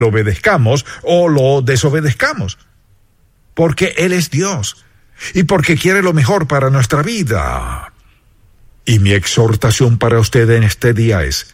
lo obedezcamos o lo desobedezcamos. Porque Él es Dios y porque quiere lo mejor para nuestra vida. Y mi exhortación para usted en este día es: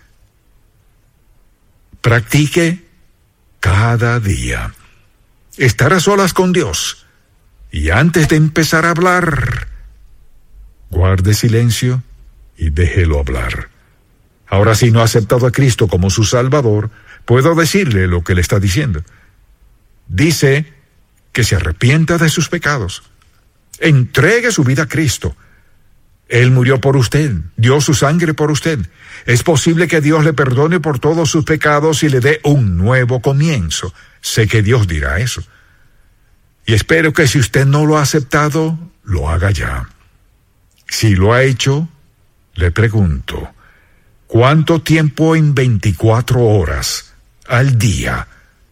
practique cada día estar a solas con Dios, y antes de empezar a hablar, guarde silencio y déjelo hablar. Ahora, si no ha aceptado a Cristo como su Salvador, puedo decirle lo que le está diciendo. Dice que se arrepienta de sus pecados, entregue su vida a Cristo. Él murió por usted, dio su sangre por usted. Es posible que Dios le perdone por todos sus pecados y le dé un nuevo comienzo. Sé que Dios dirá eso. Y espero que si usted no lo ha aceptado, lo haga ya. Si lo ha hecho, le pregunto, ¿cuánto tiempo en 24 horas al día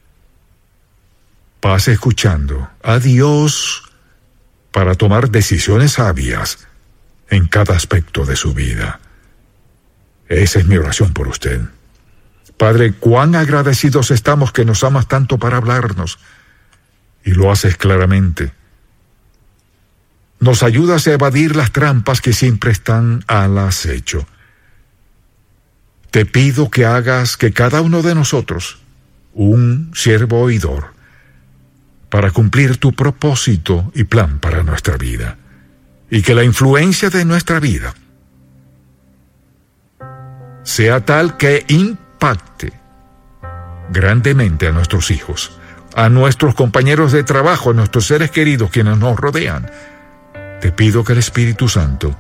pasa escuchando a Dios para tomar decisiones sabias en cada aspecto de su vida? Esa es mi oración por usted. Padre, cuán agradecidos estamos que nos amas tanto para hablarnos, y lo haces claramente. Nos ayudas a evadir las trampas que siempre están al acecho. Te pido que hagas que cada uno de nosotros un siervo oidor para cumplir tu propósito y plan para nuestra vida, y que la influencia de nuestra vida sea tal que impacte grandemente a nuestros hijos, a nuestros compañeros de trabajo, a nuestros seres queridos quienes nos rodean. Te pido que el Espíritu Santo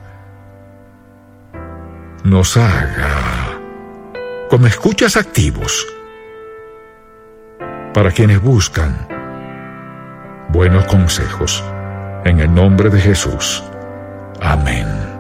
nos haga como escuchas activos para quienes buscan buenos consejos. En el nombre de Jesús. Amén.